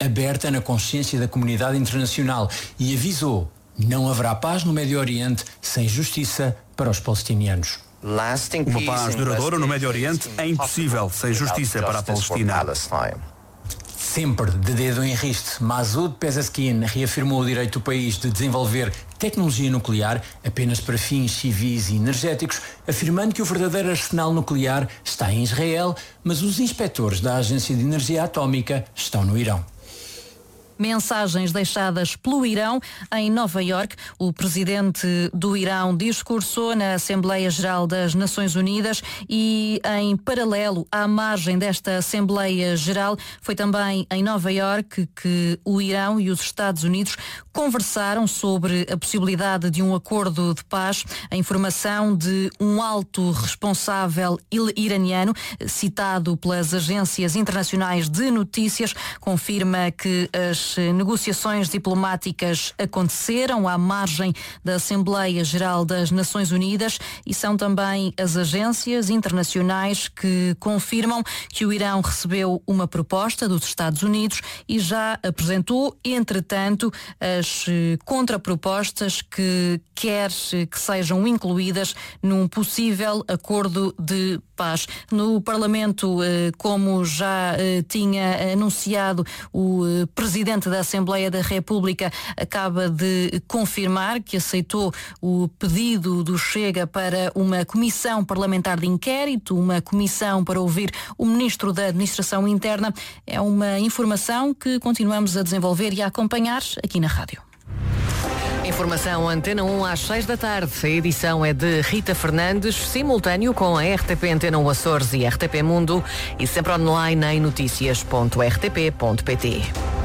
aberta na consciência da comunidade internacional e avisou: não haverá paz no Médio Oriente sem justiça para os palestinianos. Uma paz duradoura no Médio Oriente é impossível sem justiça para a Palestina. Sempre de dedo em riste, Masoud Pezeshkian reafirmou o direito do país de desenvolver tecnologia nuclear apenas para fins civis e energéticos, afirmando que o verdadeiro arsenal nuclear está em Israel, mas os inspectores da Agência de Energia Atómica estão no Irão. Mensagens deixadas pelo Irão em Nova Iorque. O presidente do Irão discursou na Assembleia Geral das Nações Unidas e, em paralelo à margem desta Assembleia Geral, foi também em Nova Iorque que o Irão e os Estados Unidos conversaram sobre a possibilidade de um acordo de paz. A informação de um alto responsável iraniano, citado pelas agências internacionais de notícias, confirma que as negociações diplomáticas aconteceram à margem da Assembleia Geral das Nações Unidas e são também as agências internacionais que confirmam que o Irão recebeu uma proposta dos Estados Unidos e já apresentou, entretanto, as contrapropostas que quer que sejam incluídas num possível acordo de paz. No Parlamento, como já tinha anunciado o Presidente da Assembleia da República, acaba de confirmar que aceitou o pedido do Chega para uma comissão parlamentar de inquérito, uma comissão para ouvir o Ministro da Administração Interna. É uma informação que continuamos a desenvolver e a acompanhar aqui na rádio. Informação Antena 1 às 6 da tarde. A edição é de Rita Fernandes, simultâneo com a RTP Antena 1 Açores e RTP Mundo e sempre online em noticias.rtp.pt.